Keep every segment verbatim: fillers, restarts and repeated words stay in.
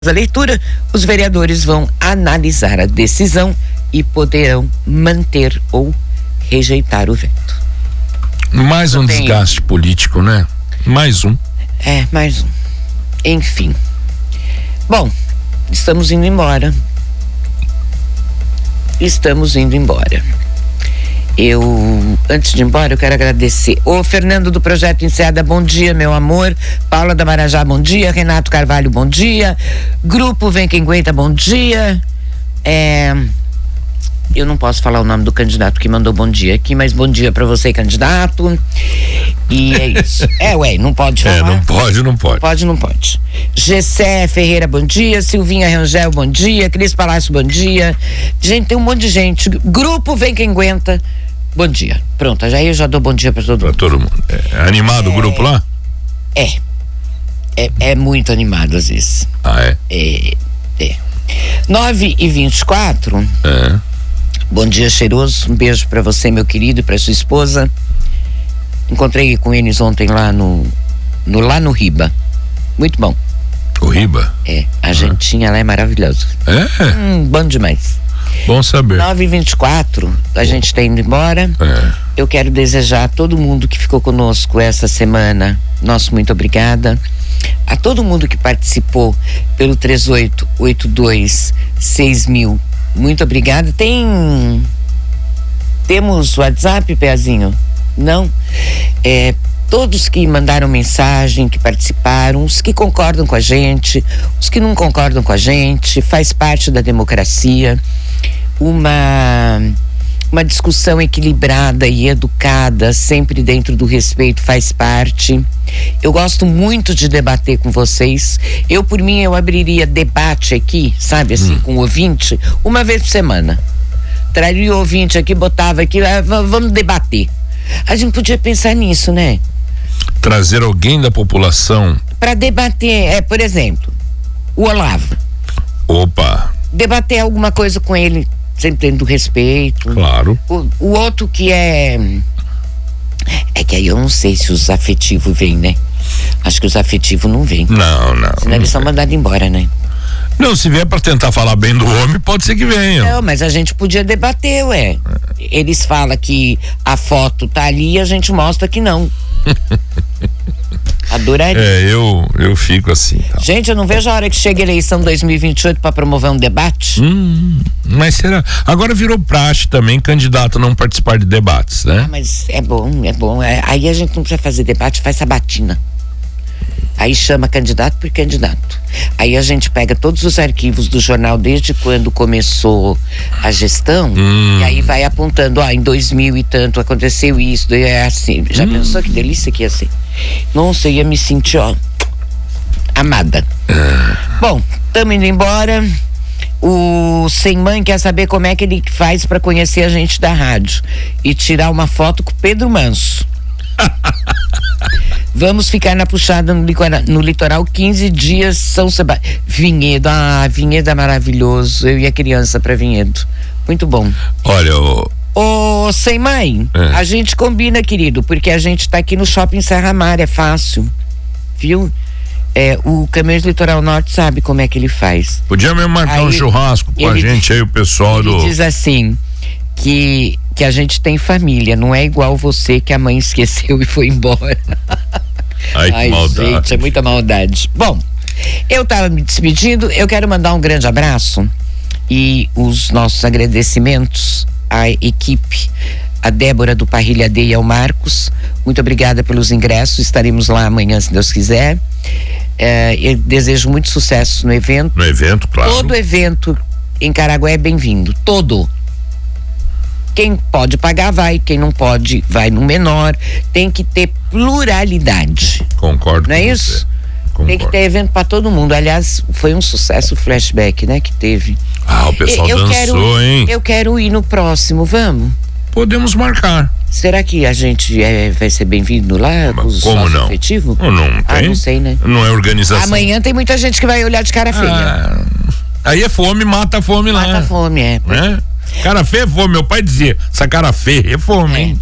A leitura, os vereadores vão analisar a decisão e poderão manter ou rejeitar o veto. Mais um Tem... desgaste político, né? Mais um. É, mais um. Enfim. Bom, estamos indo embora. Estamos indo embora. Eu, antes de ir embora, eu quero agradecer. Ô, Fernando do Projeto Enseada, bom dia, meu amor. Paula da Marajá, bom dia. Renato Carvalho, bom dia. Grupo Vem Quem Aguenta, bom dia. É, eu não posso falar o nome do candidato que mandou bom dia aqui, mas bom dia pra você, candidato. E é isso. É, ué, não pode falar. É, não pode, não pode. Pode, não pode. Gessé Ferreira, bom dia. Silvinha Rangel, bom dia. Cris Palácio, bom dia. Gente, tem um monte de gente. Grupo Vem Quem Aguenta, bom dia. Pronto, já eu já dou bom dia pra todo mundo. Pra todo mundo. É animado é, o grupo lá? É. é. É muito animado às vezes. Ah, é? É. é. nove e vinte e quatro. É. Bom dia, cheiroso. Um beijo pra você, meu querido, e pra sua esposa. Encontrei com eles ontem lá no, no lá no Riba. Muito bom. O Riba? É, a ah. jantinha lá é maravilhosa. É? Hum, bom demais. Bom saber. nove e vinte e quatro, a gente está indo embora. É. Eu quero desejar a todo mundo que ficou conosco essa semana, nosso muito obrigada. A todo mundo que participou pelo três oito oito dois seis mil, muito obrigada. Tem... Temos WhatsApp, Pezinho? Não? É... Todos que mandaram mensagem, que participaram, os que concordam com a gente, os que não concordam com a gente, faz parte da democracia. Uma, uma discussão equilibrada e educada, sempre dentro do respeito, faz parte. Eu gosto muito de debater com vocês. Eu, por mim, eu abriria debate aqui, sabe assim, hum. com o ouvinte, uma vez por semana. Traria o ouvinte aqui, botava aqui, ah, vamos debater. A gente podia pensar nisso, né? Trazer alguém da população para debater, é, por exemplo, o Olavo. Opa. Debater alguma coisa com ele, sempre tendo respeito. Claro. O, o outro que é é que aí eu não sei se os afetivos vêm, né? Acho que os afetivos não vêm. Não, não. Senão eles são mandados embora, né? Não, se vier pra tentar falar bem do homem, pode ser que venha. Não, mas a gente podia debater, ué. Eles falam que a foto tá ali e a gente mostra que não. Adoraria. É, eu, eu fico assim. Tá. Gente, eu não vejo a hora que chegue a eleição dois mil e vinte e oito pra promover um debate. Hum, mas será? Agora virou praxe também, candidato não participar de debates, né? Ah, mas é bom, é bom. É, aí a gente não precisa fazer debate, faz sabatina. Aí chama candidato por candidato. Aí a gente pega todos os arquivos do jornal desde quando começou a gestão, hum. e aí vai apontando, ó, ah, em dois mil e tanto aconteceu isso, é assim. Já hum. pensou que delícia que ia ser? Nossa, eu ia me sentir, ó, amada. Ah. Bom, estamos indo embora. O Sem Mãe quer saber como é que ele faz para conhecer a gente da rádio e tirar uma foto com o Pedro Manso. Vamos ficar na puxada no litoral, no litoral quinze dias, São Sebastião. Vinhedo, ah, Vinhedo é maravilhoso. Eu e a criança pra Vinhedo. Muito bom. Olha, o. Ô, Sem Mãe, é. a gente combina, querido, porque a gente tá aqui no Shopping Serra Mar, é fácil. Viu? É, o Caminhões do Litoral Norte sabe como é que ele faz. Podia mesmo marcar aí, um churrasco com ele, a gente aí, o pessoal ele do. Ele diz assim. Que, que a gente tem família, não é igual você que a mãe esqueceu e foi embora. Ai, que Ai, maldade. Gente, é muita maldade. Bom, eu tava me despedindo, eu quero mandar um grande abraço e os nossos agradecimentos à equipe, a Débora do Parrilha D e ao Marcos. Muito obrigada pelos ingressos, estaremos lá amanhã, se Deus quiser. É, eu desejo muito sucesso no evento. No evento, claro. Todo evento em Caraguá é bem-vindo, todo. Quem pode pagar vai, quem não pode vai no menor. Tem que ter pluralidade. Concordo. Não é isso? Concordo. Tem que ter evento para todo mundo. Aliás, foi um sucesso o flashback, né, que teve. Ah, o pessoal eu, eu dançou, quero, hein? Eu quero ir no próximo, vamos? Podemos marcar. Será que a gente é, vai ser bem-vindo lá? Mas como não? Efetivo? Não, não tem. Ah, não sei, né? Não é organização. Amanhã tem muita gente que vai olhar de cara feia. Ah, aí é fome, mata a fome mata lá. Mata a fome, é. Né? Cara feia é fome, meu pai dizia, essa cara feia é fome, é. hein?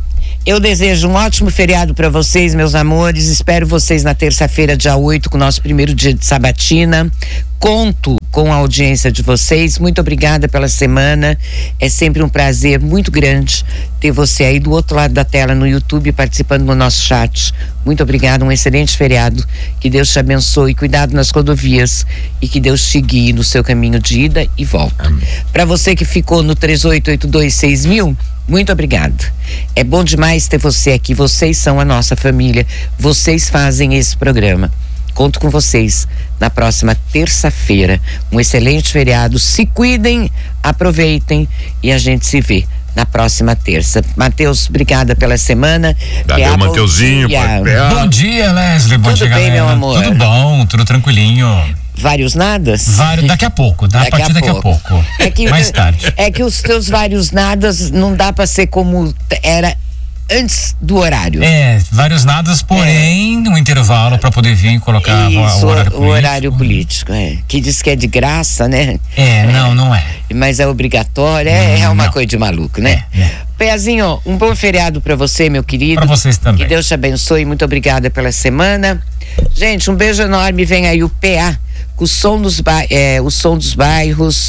Eu desejo um ótimo feriado para vocês, meus amores. Espero vocês na terça-feira, dia oito, com o nosso primeiro dia de sabatina. Conto com a audiência de vocês. Muito obrigada pela semana. É sempre um prazer muito grande ter você aí do outro lado da tela no YouTube participando do nosso chat. Muito obrigada, um excelente feriado. Que Deus te abençoe, cuidado nas rodovias e que Deus te guie no seu caminho de ida e volta. Para você que ficou no três oito oito dois seis mil, muito obrigada. É bom demais ter você aqui. Vocês são a nossa família. Vocês fazem esse programa. Conto com vocês na próxima terça-feira. Um excelente feriado. Se cuidem, aproveitem e a gente se vê na próxima terça. Matheus, obrigada pela semana. Valeu, Mateuzinho. Bom dia, Leslie. Bom tudo dia, bem, galera. meu amor? Tudo bom, tudo tranquilinho. Vários nadas? Vários, daqui a pouco, dá a partir daqui a pouco. É que, mais tarde. É que os teus vários nadas não dá pra ser como era antes do horário. É, vários nadas, porém, é. um intervalo para poder vir e colocar Isso, o, o horário político. O horário político, é. Que diz que é de graça, né? É, é. não, não é. Mas é obrigatório, é, é uma não. coisa de maluco, né? É, é. Peazinho, um bom feriado pra você, meu querido. Pra vocês também. Que Deus te abençoe, muito obrigada pela semana. Gente, um beijo enorme, vem aí o P A, com o som dos, ba- é, o som dos bairros.